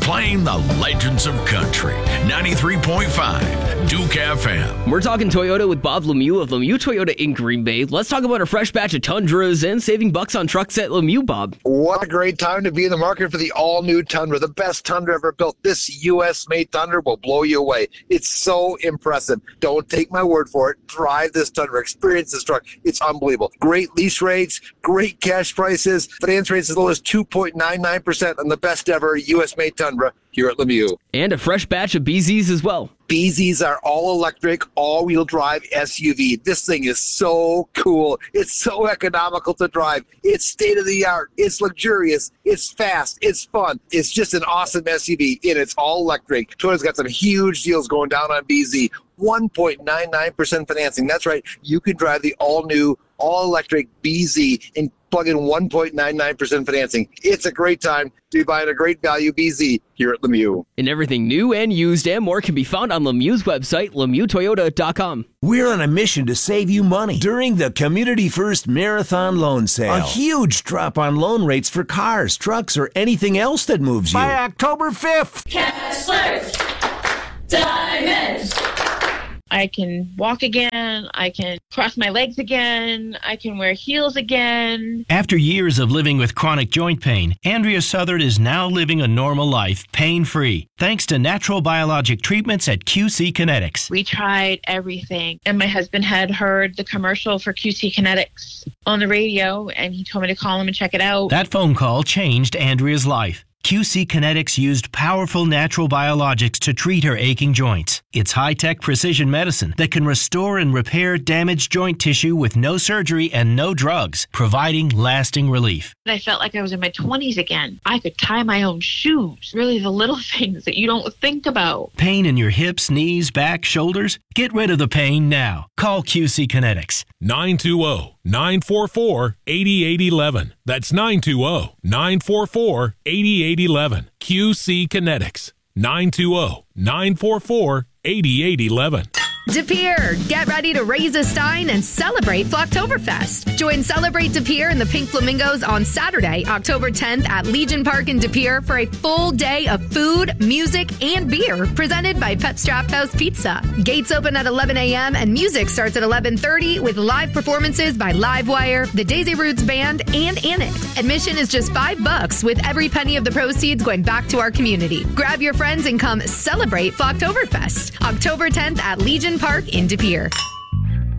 playing the legends of country. 93.5 Duke FM. We're talking Toyota with Bob Lemieux of Lemieux Toyota in Green Bay. Let's talk about a fresh batch of Tundras and saving bucks on trucks at Lemieux, Bob. What a great time to be in the market for the all-new Tundra, the best Tundra ever built. This U.S.-made Tundra will blow you away. It's so impressive. Don't take my word for it. Drive this Tundra. Experience this truck. It's unbelievable. Great lease rates, great cash prices, finance rates as low as 2.99% on the best ever U.S.-made Tundra here at Lemieux. And a fresh batch of BZs as well. BZs are all-electric, all-wheel drive SUV. This thing is so cool. It's so economical to drive. It's state-of-the-art. It's luxurious. It's fast. It's fun. It's just an awesome SUV, and it's all-electric. Toyota's got some huge deals going down on BZ. 1.99% financing. That's right. You can drive the all-new, all-electric BZ and plug in 1.99% financing. It's a great time to be buying a great value BZ here at Lemieux. And everything new and used and more can be found on Lemieux's website, LemieuxToyota.com. We're on a mission to save you money during the Community First Marathon Loan Sale. A huge drop on loan rates for cars, trucks, or anything else that moves you. By October 5th. Kessler's Diamonds. I can walk again, I can cross my legs again, I can wear heels again. After years of living with chronic joint pain, Andrea Southard is now living a normal life, pain-free, thanks to natural biologic treatments at QC Kinetics. We tried everything, and my husband had heard the commercial for QC Kinetics on the radio, and he told me to call him and check it out. That phone call changed Andrea's life. QC Kinetics used powerful natural biologics to treat her aching joints. It's high-tech precision medicine that can restore and repair damaged joint tissue with no surgery and no drugs, providing lasting relief. I felt like I was in my 20s again. I could tie my own shoes. Really the little things that you don't think about. Pain in your hips, knees, back, shoulders? Get rid of the pain now. Call QC Kinetics. 920-944-8811. That's 920-944-8811. QC Kinetics. 920-944-8811. De Pere, get ready to raise a stein and celebrate Flocktoberfest. Join Celebrate De Pere and the Pink Flamingos on Saturday, October 10th at Legion Park in De Pere for a full day of food, music, and beer presented by Pep Strap House Pizza. Gates open at 11 a.m. and music starts at 11:30 with live performances by Livewire, the Daisy Roots Band, and Annette. Admission is just $5 with every penny of the proceeds going back to our community. Grab your friends and come celebrate Flocktoberfest. October 10th at Legion Park in De Pere.